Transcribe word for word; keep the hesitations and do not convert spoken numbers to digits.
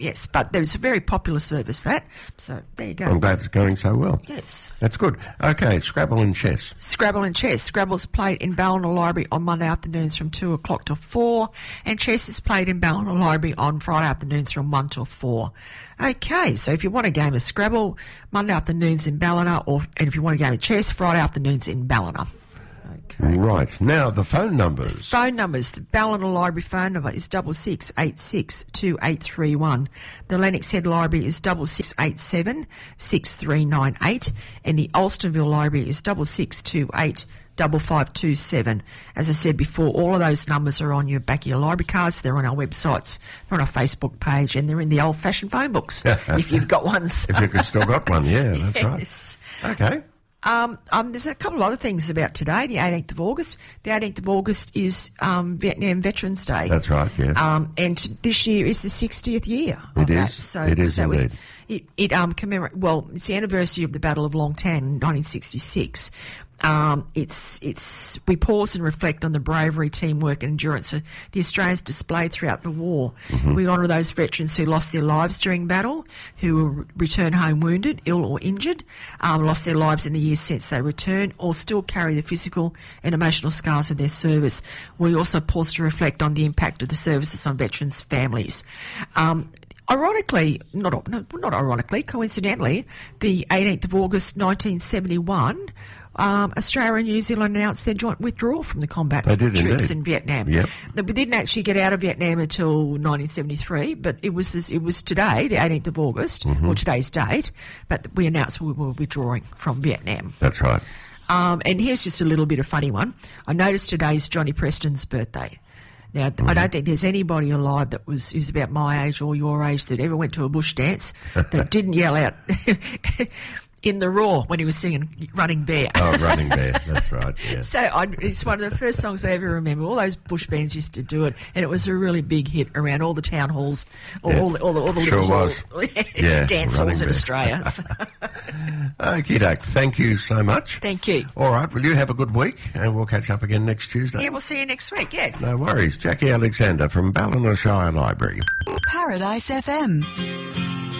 Yes, but there's a very popular service, that. So there you go. I'm glad it's going so well. Yes. That's good. Okay, Scrabble and chess. Scrabble and chess. Scrabble's played in Ballina Library on Monday afternoons from two o'clock till four, and chess is played in Ballina Library on Friday afternoons from one till four. Okay, so if you want a game of Scrabble, Monday afternoons in Ballina, or and if you want a game of chess, Friday afternoons in Ballina. Okay. Right. Now, the phone numbers. The phone numbers. The Ballina Library phone number is double six eight six two eight three one. The Lennox Head Library is double six eight seven six three nine eight, and the Alstonville Library is double six two eight double five two seven. As I said before, all of those numbers are on your back of your library cards. They're on our websites. They're on our Facebook page, and they're in the old-fashioned phone books if you've got one. So. If you've still got one, yeah, that's yes. right. Okay. Um, um, there's a couple of other things about today, the eighteenth of August. The eighteenth of August is um, Vietnam Veterans Day. That's right, yes. Um, and this year is the sixtieth year of it that. Is. So it is that indeed. Was, it it um, commemorate, well, it's the anniversary of the Battle of Long Tan in nineteen sixty-six. Um, it's it's we pause and reflect on the bravery, teamwork and endurance of the Australians displayed throughout the war. Mm-hmm. We honour those veterans who lost their lives during battle, who were returned home wounded, ill or injured, um, lost their lives in the years since they returned, or still carry the physical and emotional scars of their service. We also pause to reflect on the impact of the services on veterans' families. Um, Ironically, not no, not ironically, coincidentally, the eighteenth of August nineteen seventy-one, um, Australia and New Zealand announced their joint withdrawal from the combat they did, troops indeed. in Vietnam. Yep. We didn't actually get out of Vietnam until nineteen seventy-three, but it was this, it was today, the eighteenth of August, mm-hmm. or today's date, but we announced we were withdrawing from Vietnam. That's right. Um, and here's just a little bit of funny one. I noticed today's Johnny Preston's birthday. Now, mm-hmm. I don't think there's anybody alive that was who's about my age or your age that ever went to a bush dance that didn't yell out in the roar when he was singing Running Bear. Oh, Running Bear, that's right, yeah. So I, it's one of the first songs I ever remember. All those bush bands used to do it, and it was a really big hit around all the town halls, all, yeah. all, the, all the, all the sure little was. hall, yeah, dance Running halls Bear. in Australia. So. Okie doke, thank you so much. Thank you. All right, well, you have a good week, and we'll catch up again next Tuesday. Yeah, we'll see you next week, yeah. No worries. Jackie Alexander from Ballina Shire Library. Paradise F M.